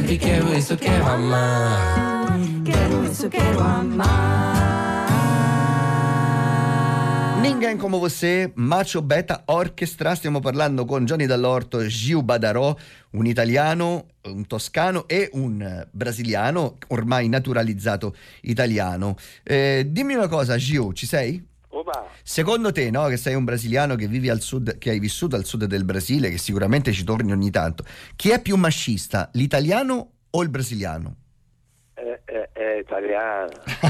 baby, quiero eso, quiero amar. Quiero eso, quiero amar. Ninguém como você, Macho Beta Orchestra. Stiamo parlando con Johnny Dall'Orto, Gil Badarò, un italiano, un toscano e un brasiliano, ormai naturalizzato italiano. Dimmi una cosa, Gil, ci sei? Opa. Secondo te, no, che sei un brasiliano che vivi al sud, che hai vissuto al sud del Brasile, che sicuramente ci torni ogni tanto, chi è più mascista, l'italiano o il brasiliano? È italiano.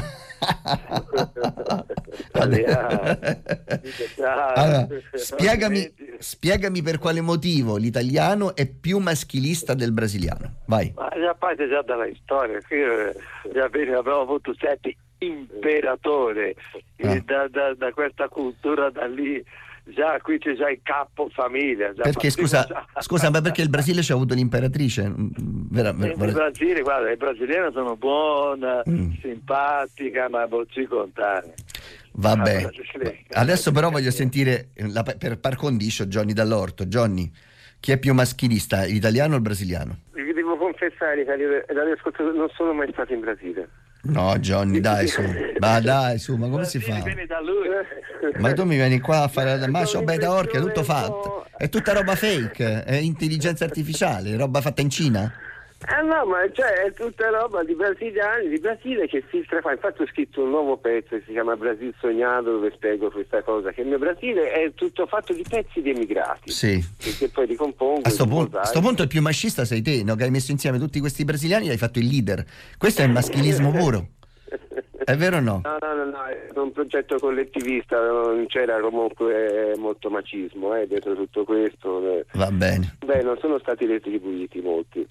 Italiano. Allora, spiegami per quale motivo l'italiano è più maschilista del brasiliano. Vai. Ma già parte già dalla storia, qui abbiamo avuto 7 imperatori da questa cultura da lì. Già qui c'è già il capo famiglia. Perché scusa, ma perché il Brasile c'ha avuto l'imperatrice? Il Brasile, guarda, i brasiliani sono buona, simpatica, ma ci contare. Vabbè. Adesso però voglio sentire per par condicio Johnny Dall'Orto. Johnny, chi è più maschilista, l'italiano o il brasiliano? Vi devo confessare che non sono mai stato in Brasile. No, Johnny, dai su, ma come si fa? Da lui. Ma tu mi vieni qua a fare la Macho Beta Orchestra, è tutto fatto, è tutta roba fake, è intelligenza artificiale, roba fatta in Cina? No, ma cioè è tutta roba di brasiliani, di Brasile che filtra fa. Infatti ho scritto un nuovo pezzo che si chiama Brasil Sognato, dove spiego questa cosa, che il mio Brasile è tutto fatto di pezzi di emigrati. Sì. Che poi ricompongo. A sto punto il più mascista sei te, no? Che hai messo insieme tutti questi brasiliani e hai fatto il leader. Questo è il maschilismo puro. È vero o no? No, è un progetto collettivista, non c'era comunque molto macismo dietro tutto questo. Va bene. Beh, non sono stati retribuiti molti.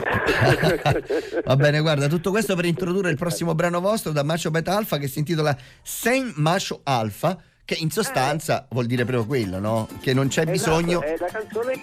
Va bene, guarda, tutto questo per introdurre il prossimo brano vostro da Macho Beta Alpha, che si intitola Sem Macho Alpha, che in sostanza vuol dire proprio quello, no? Che non c'è bisogno. È la canzone